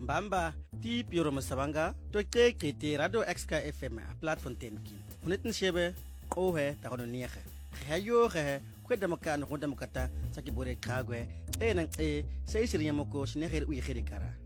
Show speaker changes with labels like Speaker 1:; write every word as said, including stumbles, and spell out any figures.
Speaker 1: Mbamba, ti piro masabanga, to ke kete radio X K F M, platform tenkin. Uniten shebe, ohe, takono niege. Hayo he, kwe damakan, kwe damakata, saki bore kagwe, e nang e, se isiri yamoko, shinegere uye kara.